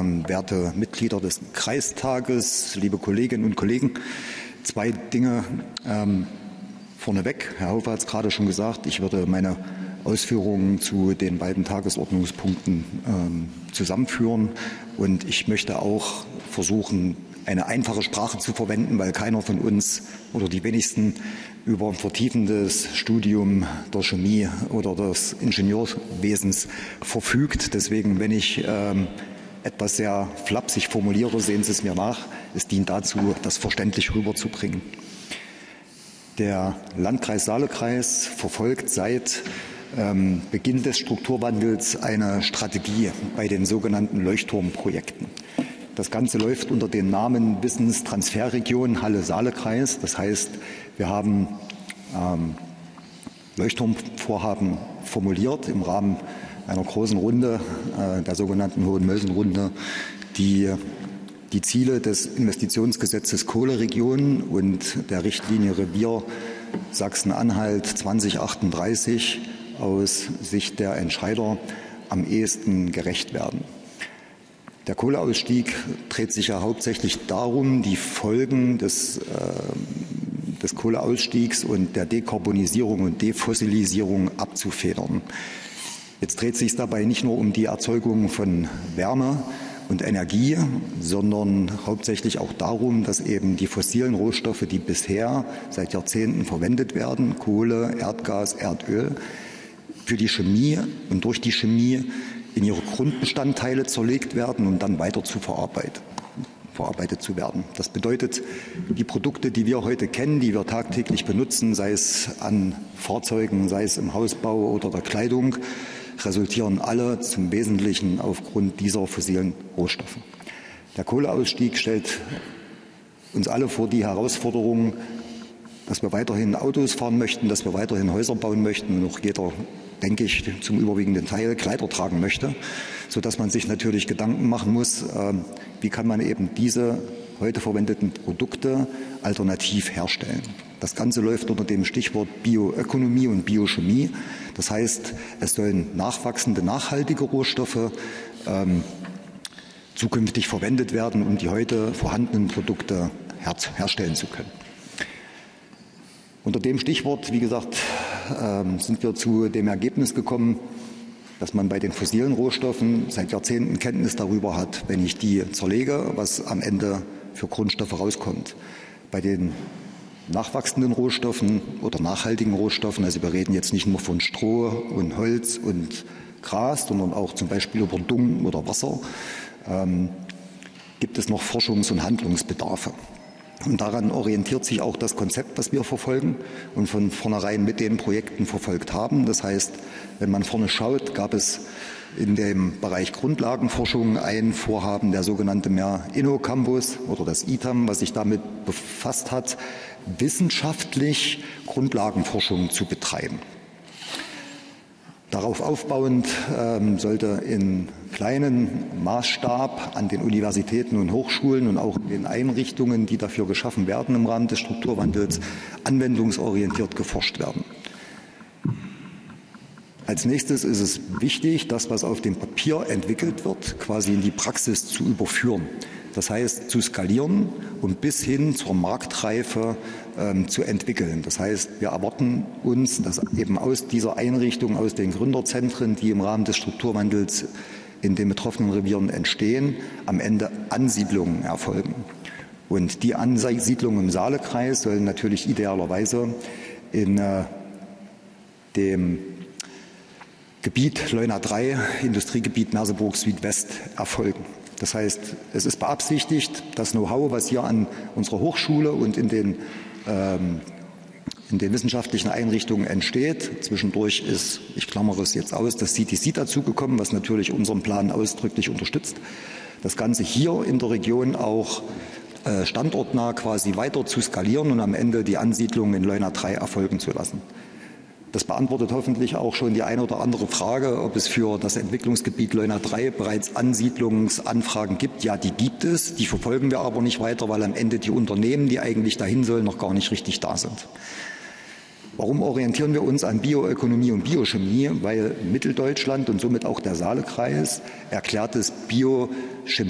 werte Mitglieder des Kreistages, liebe Kolleginnen und Kollegen. 2 Dinge vorneweg. Herr Hofer hat es gerade schon gesagt, ich würde meine Ausführungen zu den beiden Tagesordnungspunkten zusammenführen. Und ich möchte auch versuchen, eine einfache Sprache zu verwenden, weil keiner von uns oder die wenigsten über ein vertiefendes Studium der Chemie oder des Ingenieurwesens verfügt. Deswegen, wenn ich etwas sehr flapsig formuliere, sehen Sie es mir nach. Es dient dazu, das verständlich rüberzubringen. Der Landkreis Saale-Kreis verfolgt seit Beginn des Strukturwandels eine Strategie bei den sogenannten Leuchtturmprojekten. Das Ganze läuft unter dem Namen Wissenstransferregion Halle-Saale-Kreis. Das heißt, wir haben Leuchtturmvorhaben formuliert im Rahmen einer großen Runde, der sogenannten Hohenmölsen-Runde, die Ziele des Investitionsgesetzes Kohleregion und der Richtlinie Revier Sachsen-Anhalt 2038 aus Sicht der Entscheider am ehesten gerecht werden. Der Kohleausstieg dreht sich ja hauptsächlich darum, die Folgen des Kohleausstiegs und der Dekarbonisierung und Defossilisierung abzufedern. Jetzt dreht es sich dabei nicht nur um die Erzeugung von Wärme und Energie, sondern hauptsächlich auch darum, dass eben die fossilen Rohstoffe, die bisher seit Jahrzehnten verwendet werden, Kohle, Erdgas, Erdöl, für die Chemie und durch die Chemie in ihre Grundbestandteile zerlegt werden und dann weiter verarbeitet zu werden. Das bedeutet, die Produkte, die wir heute kennen, die wir tagtäglich benutzen, sei es an Fahrzeugen, sei es im Hausbau oder der Kleidung, resultieren alle zum Wesentlichen aufgrund dieser fossilen Rohstoffe. Der Kohleausstieg stellt uns alle vor die Herausforderung, dass wir weiterhin Autos fahren möchten, dass wir weiterhin Häuser bauen möchten und auch jeder, denke ich, zum überwiegenden Teil Kleider tragen möchte, sodass man sich natürlich Gedanken machen muss, wie kann man eben diese heute verwendeten Produkte alternativ herstellen. Das Ganze läuft unter dem Stichwort Bioökonomie und Biochemie. Das heißt, es sollen nachwachsende, nachhaltige Rohstoffe zukünftig verwendet werden, um die heute vorhandenen Produkte herstellen zu können. Unter dem Stichwort, wie gesagt, sind wir zu dem Ergebnis gekommen, dass man bei den fossilen Rohstoffen seit Jahrzehnten Kenntnis darüber hat, wenn ich die zerlege, was am Ende für Grundstoffe rauskommt. Bei den nachwachsenden Rohstoffen oder nachhaltigen Rohstoffen, also wir reden jetzt nicht nur von Stroh und Holz und Gras, sondern auch zum Beispiel über Dung oder Wasser, gibt es noch Forschungs- und Handlungsbedarfe. Und daran orientiert sich auch das Konzept, das wir verfolgen und von vornherein mit den Projekten verfolgt haben. Das heißt, wenn man vorne schaut, gab es in dem Bereich Grundlagenforschung ein Vorhaben, der sogenannte Mer-Inno-Campus oder das ITAM, was sich damit befasst hat, wissenschaftlich Grundlagenforschung zu betreiben. Darauf aufbauend sollte in kleinem Maßstab an den Universitäten und Hochschulen und auch in den Einrichtungen, die dafür geschaffen werden im Rahmen des Strukturwandels, anwendungsorientiert geforscht werden. Als nächstes ist es wichtig, das, was auf dem Papier entwickelt wird, quasi in die Praxis zu überführen. Das heißt, zu skalieren und bis hin zur Marktreife zu entwickeln. Das heißt, wir erwarten uns, dass eben aus dieser Einrichtung, aus den Gründerzentren, die im Rahmen des Strukturwandels in den betroffenen Revieren entstehen, am Ende Ansiedlungen erfolgen. Und die Ansiedlungen im Saale-Kreis sollen natürlich idealerweise in dem Gebiet Leuna 3, Industriegebiet Merseburg Südwest, erfolgen. Das heißt, es ist beabsichtigt, das Know-how, was hier an unserer Hochschule und in den wissenschaftlichen Einrichtungen entsteht. Zwischendurch ist, ich klammere es jetzt aus, das CTC dazugekommen, was natürlich unseren Plan ausdrücklich unterstützt. Das Ganze hier in der Region auch standortnah quasi weiter zu skalieren und am Ende die Ansiedlung in Leuna 3 erfolgen zu lassen. Das beantwortet hoffentlich auch schon die eine oder andere Frage, ob es für das Entwicklungsgebiet Leuna 3 bereits Ansiedlungsanfragen gibt. Ja, die gibt es. Die verfolgen wir aber nicht weiter, weil am Ende die Unternehmen, die eigentlich dahin sollen, noch gar nicht richtig da sind. Warum orientieren wir uns an Bioökonomie und Biochemie? Weil Mitteldeutschland und somit auch der Saale-Kreis erklärtes Biochemie